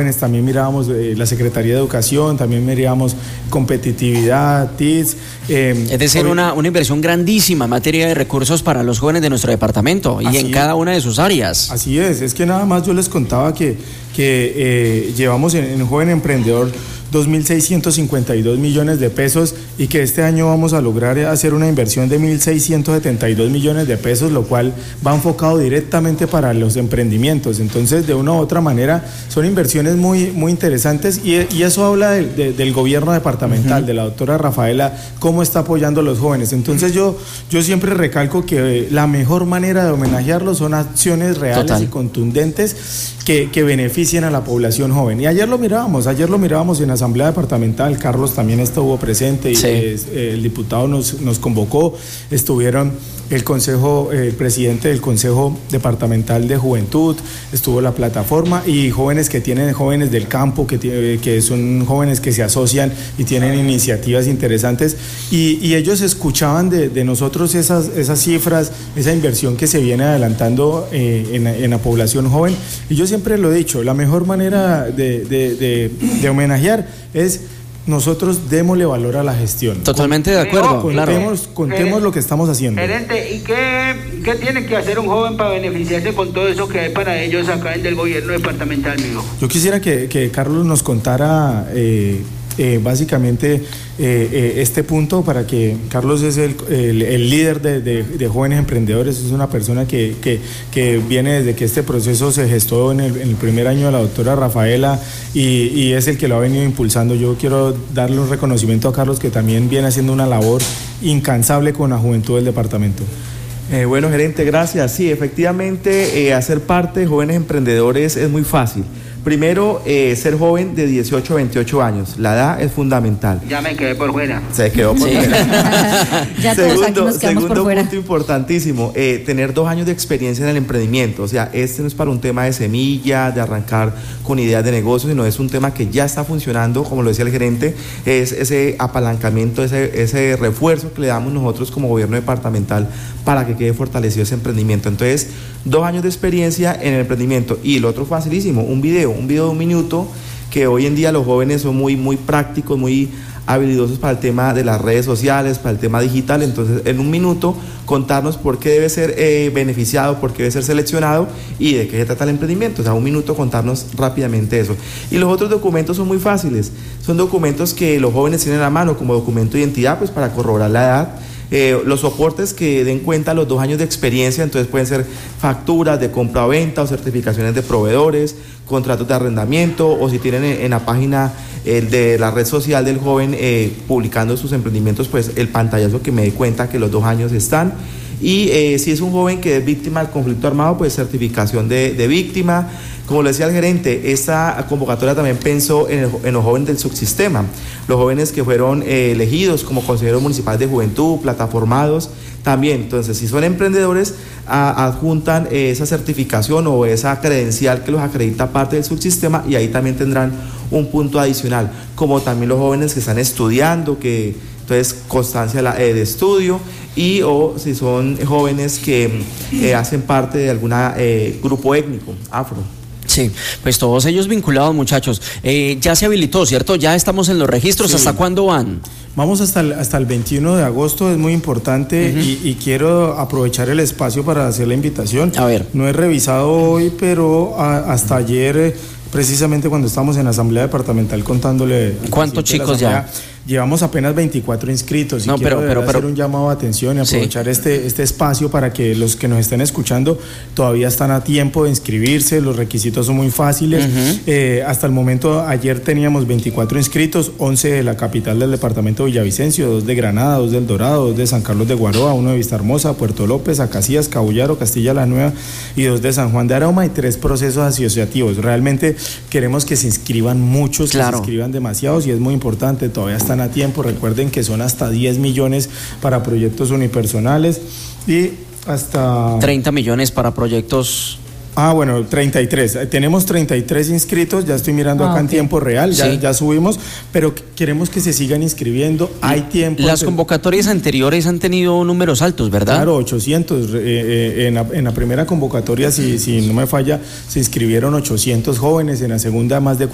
jóvenes también mirábamos la Secretaría de Educación, también mirábamos competitividad, TICS. Es decir, una inversión grandísima en materia de recursos para los jóvenes de nuestro departamento y en cada una de sus áreas. Así es que nada más yo les contaba que llevamos en Joven Emprendedor 2.652 millones de pesos y que este año vamos a lograr hacer una inversión de 1.672 millones de pesos, lo cual va enfocado directamente para los emprendimientos. Entonces, de una u otra manera, son inversiones muy, muy interesantes y eso habla del gobierno departamental, de la doctora Rafaela, cómo está apoyando a los jóvenes. Entonces, yo siempre recalco que la mejor manera de homenajearlos son acciones reales y contundentes que beneficien a la población joven. Y ayer lo mirábamos en la Asamblea Departamental, Carlos también estuvo presente y el diputado nos convocó, estuvieron el presidente del Consejo Departamental de Juventud, estuvo la plataforma y jóvenes del campo, que son jóvenes que se asocian y tienen iniciativas interesantes y ellos escuchaban de nosotros esas cifras, esa inversión que se viene adelantando en la población joven. Y yo siempre lo he dicho, la mejor manera de homenajear es nosotros démosle valor a la gestión. Totalmente de acuerdo. Contemos lo que estamos haciendo. Gerente, ¿y qué tiene que hacer un joven para beneficiarse con todo eso que hay para ellos acá en el gobierno departamental, mijo? Yo quisiera que Carlos nos contara básicamente este punto, para que Carlos es el líder de jóvenes emprendedores, es una persona que viene desde que este proceso se gestó en el primer año de la doctora Rafaela y es el que lo ha venido impulsando. Yo quiero darle un reconocimiento a Carlos, que también viene haciendo una labor incansable con la juventud del departamento. Bueno, gerente, gracias. Sí, efectivamente, hacer parte de jóvenes emprendedores es muy fácil. Primero, ser joven de 18 a 28 años. La edad es fundamental. Ya me quedé por fuera. Se quedó por fuera. Ya todos aquí nos quedamos por fuera. Segundo punto importantísimo, tener 2 años de experiencia en el emprendimiento. O sea, este no es para un tema de semilla, de arrancar con ideas de negocio, sino es un tema que ya está funcionando, como lo decía el gerente, es ese apalancamiento, ese refuerzo que le damos nosotros como gobierno departamental para que quede fortalecido ese emprendimiento. Entonces, 2 años de experiencia en el emprendimiento. Y el otro facilísimo, un video de 1 minuto, que hoy en día los jóvenes son muy, muy prácticos, muy habilidosos para el tema de las redes sociales, para el tema digital. Entonces, en 1 minuto, contarnos por qué debe ser beneficiado, por qué debe ser seleccionado y de qué se trata el emprendimiento. O sea, 1 minuto contarnos rápidamente eso. Y los otros documentos son muy fáciles. Son documentos que los jóvenes tienen a la mano, como documento de identidad, pues para corroborar la edad. Los soportes que den cuenta los 2 años de experiencia, entonces pueden ser facturas de compra o venta o certificaciones de proveedores, contratos de arrendamiento, o si tienen en la página de la red social del joven publicando sus emprendimientos, pues el pantallazo que me dé cuenta que los 2 años están. Y si es un joven que es víctima del conflicto armado, pues certificación de víctima. Como lo decía el gerente, esta convocatoria también pensó en los jóvenes del subsistema, los jóvenes que fueron elegidos como consejeros municipales de juventud, plataformados también. Entonces, si son emprendedores, adjuntan esa certificación o esa credencial que los acredita parte del subsistema, y ahí también tendrán un punto adicional, como también los jóvenes que están estudiando, entonces constancia de estudio, y o si son jóvenes que hacen parte de algún grupo étnico, afro. Sí, pues todos ellos vinculados, muchachos. Ya se habilitó, ¿cierto? Ya estamos en los registros. Sí. ¿Hasta cuándo van? Vamos hasta el 21 de agosto, es muy importante. Y quiero aprovechar el espacio para hacer la invitación. A ver. No he revisado hoy, pero hasta ayer, precisamente cuando estamos en la Asamblea Departamental contándole... ¿Cuántos chicos ya? Llevamos apenas 24 inscritos. No, quiero pero hacer un llamado de atención y aprovechar este espacio para que los que nos estén escuchando todavía están a tiempo de inscribirse. Los requisitos son muy fáciles. Hasta el momento, ayer teníamos 24 inscritos, 11 de la capital del departamento de Villavicencio, 2 de Granada, 2 del Dorado, 2 de San Carlos de Guaroa, 1 de Vistahermosa, Puerto López, Acacías, Cabullaro, Castilla la Nueva y 2 de San Juan de Aroma, y 3 procesos asociativos. Realmente queremos que se inscriban muchos, que se inscriban demasiados, y es muy importante, todavía están a tiempo. Recuerden que son hasta 10 millones para proyectos unipersonales y hasta 30 millones para proyectos. Bueno, 33. Tenemos 33 inscritos, ya estoy mirando acá en tiempo real, ya subimos, pero queremos que se sigan inscribiendo, hay tiempo. Las convocatorias anteriores han tenido números altos, ¿verdad? Claro, 800. En la primera convocatoria, si no me falla, se inscribieron 800 jóvenes, en la segunda más de